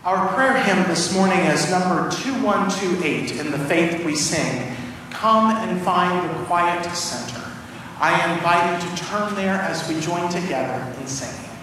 Our prayer hymn this morning is number 2128 in the Faith We Sing, Come and Find the Quiet Center. I invite you to turn there as we join together in singing.